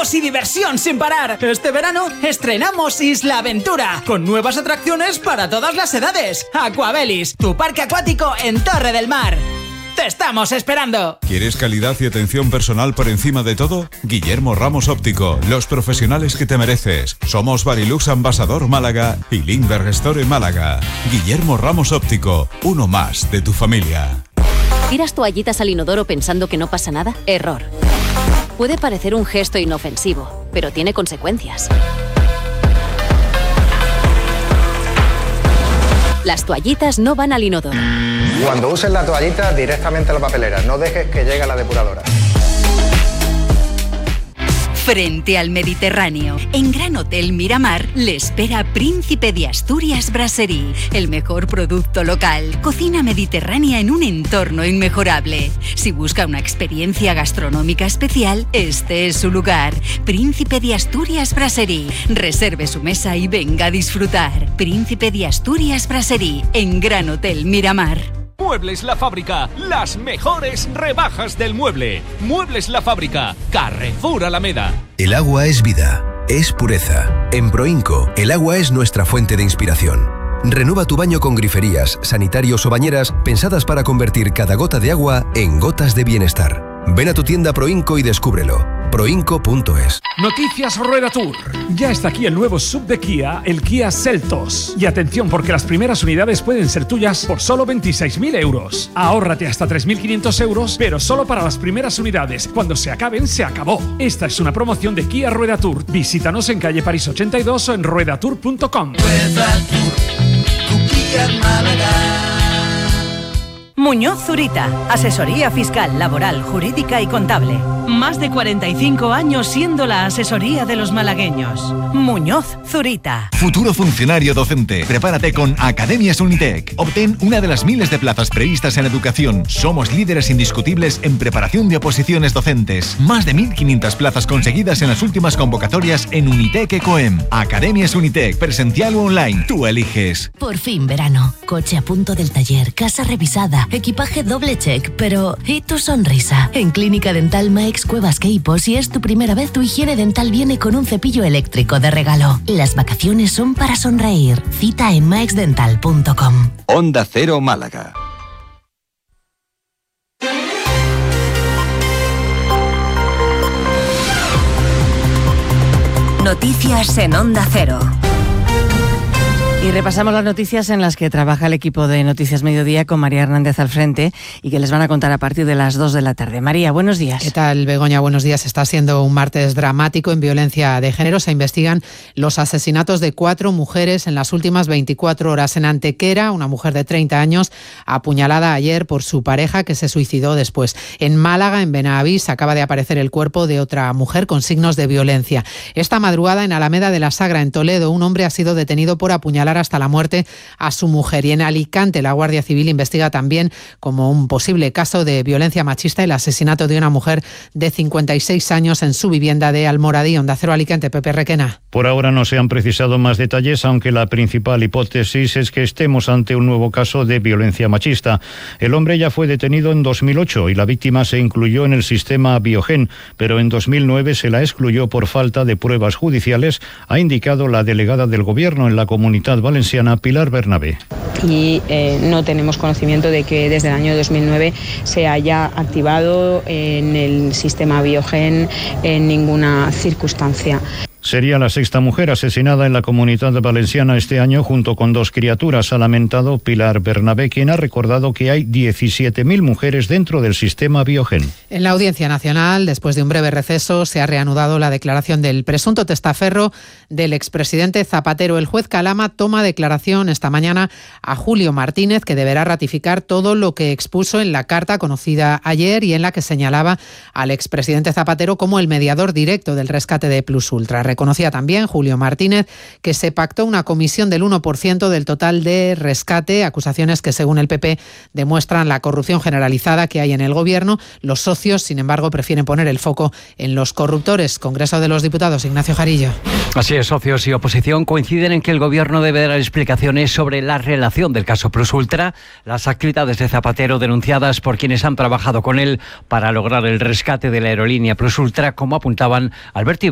juegos y diversión sin parar. Este verano estrenamos Isla Aventura, con nuevas atracciones para todas las edades. Aquabelis, tu parque acuático en Torre del Mar. ¡Te estamos esperando! ¿Quieres calidad y atención personal por encima de todo? Guillermo Ramos Óptico, los profesionales que te mereces. Somos Barilux Ambasador Málaga y Lindbergh Store Málaga. Guillermo Ramos Óptico, uno más de tu familia. ¿Tiras toallitas al inodoro pensando que no pasa nada? Error. Puede parecer un gesto inofensivo, pero tiene consecuencias. Las toallitas no van al inodoro. Cuando uses la toallita, directamente a la papelera. No dejes que llegue a la depuradora. Frente al Mediterráneo, en Gran Hotel Miramar, le espera Príncipe de Asturias Brasserie, el mejor producto local, cocina mediterránea en un entorno inmejorable. Si busca una experiencia gastronómica especial, este es su lugar. Príncipe de Asturias Brasserie. Reserve su mesa y venga a disfrutar. Príncipe de Asturias Brasserie, en Gran Hotel Miramar. Muebles La Fábrica, las mejores rebajas del mueble. Muebles La Fábrica, Carrefour Alameda. El agua es vida, es pureza. En Proinco, el agua es nuestra fuente de inspiración. Renueva tu baño con griferías, sanitarios o bañeras pensadas para convertir cada gota de agua en gotas de bienestar. Ven a tu tienda Proinco y descúbrelo. Proinco.es. Noticias Rueda Tour. Ya está aquí el nuevo sub de Kia, el Kia Seltos. Y atención, porque las primeras unidades pueden ser tuyas por solo 26.000 euros. Ahórrate hasta 3.500 euros, pero solo para las primeras unidades. Cuando se acaben, se acabó. Esta es una promoción de Kia Rueda Tour. Visítanos en calle París 82 o en ruedatour.com. Rueda Tour, tu Kia Málaga. Muñoz Zurita, asesoría fiscal, laboral, jurídica y contable. Más de 45 años siendo la asesoría de los malagueños. Muñoz Zurita. Futuro funcionario docente. Prepárate con Academias Unitec. Obtén una de las miles de plazas previstas en educación. Somos líderes indiscutibles en preparación de oposiciones docentes. Más de 1.500 plazas conseguidas en las últimas convocatorias en Unitec Ecoem. Academias Unitec, presencial o online. Tú eliges. Por fin verano. Coche a punto del taller, casa revisada, equipaje doble check, pero ¿y tu sonrisa? En Clínica Dental Maix Cuevas Queipo, si es tu primera vez, tu higiene dental viene con un cepillo eléctrico de regalo. Las vacaciones son para sonreír. Cita en maixdental.com. Onda Cero Málaga. Noticias en Onda Cero. Y repasamos las noticias en las que trabaja el equipo de Noticias Mediodía con María Hernández al frente y que les van a contar a partir de las 2 de la tarde. María, buenos días. ¿Qué tal, Begoña? Buenos días. Está siendo un martes dramático en violencia de género. Se investigan los asesinatos de 4 mujeres en las últimas 24 horas. En Antequera, una mujer de 30 años apuñalada ayer por su pareja que se suicidó después. En Málaga, en Benavís, acaba de aparecer el cuerpo de otra mujer con signos de violencia. Esta madrugada, en Alameda de la Sagra, en Toledo, un hombre ha sido detenido por apuñalar hasta la muerte a su mujer. Y en Alicante, la Guardia Civil investiga también como un posible caso de violencia machista el asesinato de una mujer de 56 años en su vivienda de Almoradí. Onda Cero Alicante, Pepe Requena. Por ahora no se han precisado más detalles, aunque la principal hipótesis es que estemos ante un nuevo caso de violencia machista. El hombre ya fue detenido en 2008 y la víctima se incluyó en el sistema Biogen, pero en 2009 se la excluyó por falta de pruebas judiciales, ha indicado la delegada del Gobierno en la Comunidad Valenciana, Pilar Bernabé. Y no tenemos conocimiento de que desde el año 2009 se haya activado en el sistema Biogen en ninguna circunstancia. Sería la 6ª mujer asesinada en la Comunidad Valenciana este año junto con 2 criaturas, ha lamentado Pilar Bernabé, quien ha recordado que hay 17.000 mujeres dentro del sistema Biogen. En la Audiencia Nacional, después de un breve receso, se ha reanudado la declaración del presunto testaferro del expresidente Zapatero. El juez Calama toma declaración esta mañana a Julio Martínez, que deberá ratificar todo lo que expuso en la carta conocida ayer y en la que señalaba al expresidente Zapatero como el mediador directo del rescate de Plus Ultra. Reconocía también Julio Martínez que se pactó una comisión del 1% del total de rescate, acusaciones que según el PP demuestran la corrupción generalizada que hay en el gobierno. Los socios, sin embargo, prefieren poner el foco en los corruptores. Congreso de los Diputados, Ignacio Jarillo. Así es, socios y oposición coinciden en que el gobierno debe dar explicaciones sobre la relación del caso Plus Ultra, las actividades de Zapatero denunciadas por quienes han trabajado con él para lograr el rescate de la aerolínea Plus Ultra, como apuntaban Alberto